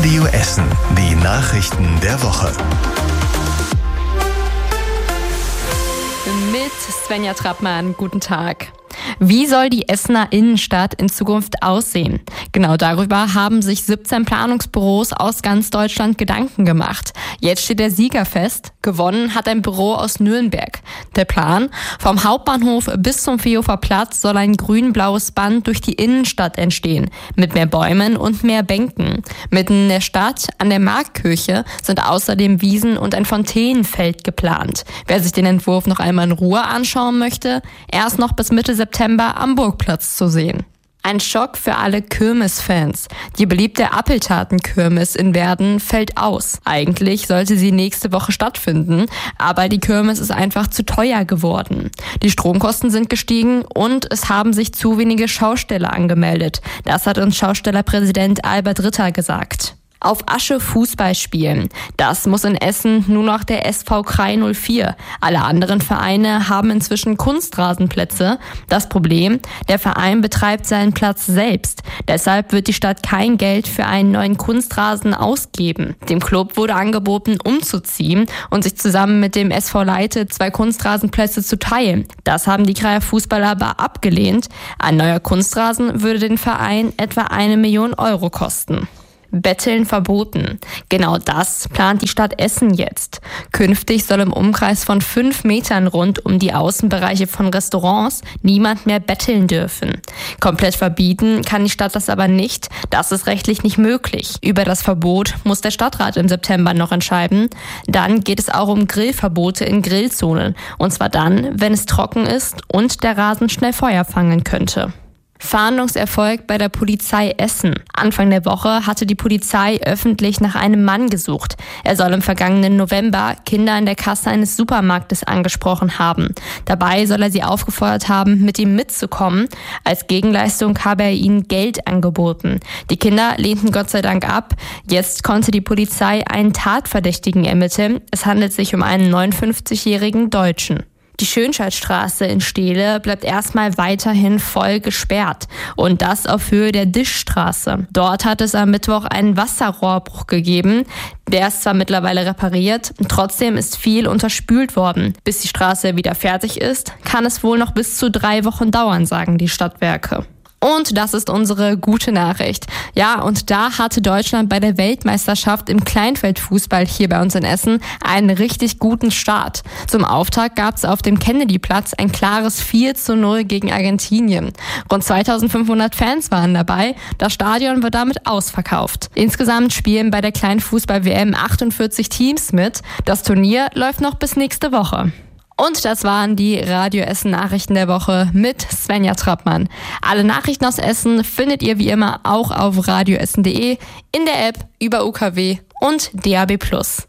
Radio Essen. Die Nachrichten der Woche. Mit Svenja Trappmann, guten Tag. Wie soll die Essener Innenstadt in Zukunft aussehen? Genau darüber haben sich 17 Planungsbüros aus ganz Deutschland Gedanken gemacht. Jetzt steht der Sieger fest. Gewonnen hat ein Büro aus Nürnberg. Der Plan? Vom Hauptbahnhof bis zum Vierhofer Platz soll ein grün-blaues Band durch die Innenstadt entstehen. Mit mehr Bäumen und mehr Bänken. Mitten in der Stadt, an der Marktkirche, sind außerdem Wiesen und ein Fontänenfeld geplant. Wer sich den Entwurf noch einmal in Ruhe anschauen möchte, erst noch bis Mitte September am Burgplatz zu sehen. Ein Schock für alle Kirmesfans. Die beliebte Appeltatenkirmes in Werden fällt aus. Eigentlich sollte sie nächste Woche stattfinden, aber die Kirmes ist einfach zu teuer geworden. Die Stromkosten sind gestiegen und es haben sich zu wenige Schausteller angemeldet. Das hat uns Schaustellerpräsident Albert Ritter gesagt. Auf Asche Fußball spielen. Das muss in Essen nur noch der SV Krai 04. Alle anderen Vereine haben inzwischen Kunstrasenplätze. Das Problem, der Verein betreibt seinen Platz selbst. Deshalb wird die Stadt kein Geld für einen neuen Kunstrasen ausgeben. Dem Club wurde angeboten, umzuziehen und sich zusammen mit dem SV Leite 2 Kunstrasenplätze zu teilen. Das haben die Kraier Fußballer aber abgelehnt. Ein neuer Kunstrasen würde den Verein etwa 1 Million Euro kosten. Betteln verboten. Genau das plant die Stadt Essen jetzt. Künftig soll im Umkreis von 5 Metern rund um die Außenbereiche von Restaurants niemand mehr betteln dürfen. Komplett verbieten kann die Stadt das aber nicht. Das ist rechtlich nicht möglich. Über das Verbot muss der Stadtrat im September noch entscheiden. Dann geht es auch um Grillverbote in Grillzonen. Und zwar dann, wenn es trocken ist und der Rasen schnell Feuer fangen könnte. Fahndungserfolg bei der Polizei Essen. Anfang der Woche hatte die Polizei öffentlich nach einem Mann gesucht. Er soll im vergangenen November Kinder an der Kasse eines Supermarktes angesprochen haben. Dabei soll er sie aufgefordert haben, mit ihm mitzukommen. Als Gegenleistung habe er ihnen Geld angeboten. Die Kinder lehnten Gott sei Dank ab. Jetzt konnte die Polizei einen Tatverdächtigen ermitteln. Es handelt sich um einen 59-jährigen Deutschen. Die Schönschaltstraße in Steele bleibt erstmal weiterhin voll gesperrt und das auf Höhe der Dischstraße. Dort hat es am Mittwoch einen Wasserrohrbruch gegeben. Der ist zwar mittlerweile repariert, trotzdem ist viel unterspült worden. Bis die Straße wieder fertig ist, kann es wohl noch bis zu 3 Wochen dauern, sagen die Stadtwerke. Und das ist unsere gute Nachricht. Ja, und da hatte Deutschland bei der Weltmeisterschaft im Kleinfeldfußball hier bei uns in Essen einen richtig guten Start. Zum Auftakt gab es auf dem Kennedy-Platz ein klares 4:0 gegen Argentinien. Rund 2500 Fans waren dabei. Das Stadion wird damit ausverkauft. Insgesamt spielen bei der Kleinfußball-WM 48 Teams mit. Das Turnier läuft noch bis nächste Woche. Und das waren die Radio Essen Nachrichten der Woche mit Svenja Trappmann. Alle Nachrichten aus Essen findet ihr wie immer auch auf radioessen.de, in der App, über UKW und DAB+.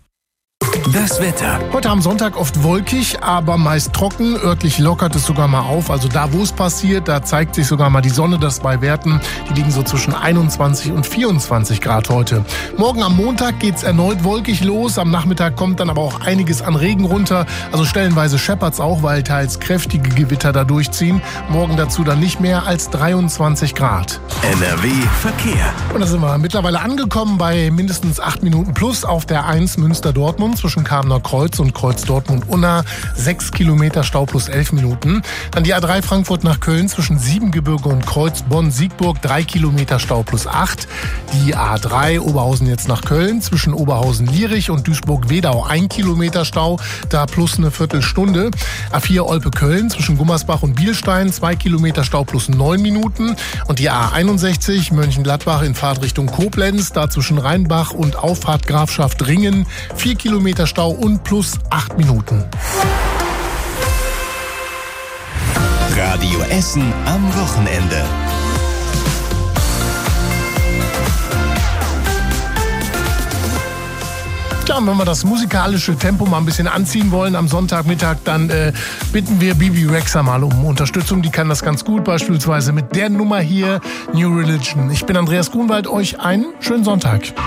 Das Wetter. Heute am Sonntag oft wolkig, aber meist trocken. Örtlich lockert es sogar mal auf. Also da, wo es passiert, da zeigt sich sogar mal die Sonne. Das bei Werten, die liegen so zwischen 21 und 24 Grad heute. Morgen am Montag geht's erneut wolkig los. Am Nachmittag kommt dann aber auch einiges an Regen runter. Also stellenweise scheppert's auch, weil teils kräftige Gewitter da durchziehen. Morgen dazu dann nicht mehr als 23 Grad. NRW Verkehr. Und da sind wir mittlerweile angekommen bei mindestens 8 Minuten plus auf der 1 Münster-Dortmund zwischen Kamener Kreuz und Kreuz Dortmund-Unna. 6 Kilometer Stau plus 11 Minuten. Dann die A3 Frankfurt nach Köln zwischen Siebengebirge und Kreuz Bonn-Siegburg. 3 Kilometer Stau plus 8. Die A3 Oberhausen jetzt nach Köln zwischen Oberhausen-Lierich und Duisburg-Wedau. 1 Kilometer Stau, da plus eine Viertelstunde. A4 Olpe-Köln zwischen Gummersbach und Bielstein. 2 Kilometer Stau plus 9 Minuten. Und die A61 Mönchengladbach in Fahrtrichtung Koblenz. Da zwischen Rheinbach und Auffahrt Grafschaft Ringen. 4 Kilometer Stau und plus 8 Minuten. Radio Essen am Wochenende. Ja, und wenn wir das musikalische Tempo mal ein bisschen anziehen wollen am Sonntagmittag, dann bitten wir Bibi Rexha mal um Unterstützung. Die kann das ganz gut, beispielsweise mit der Nummer hier, New Religion. Ich bin Andreas Grunwald, euch einen schönen Sonntag.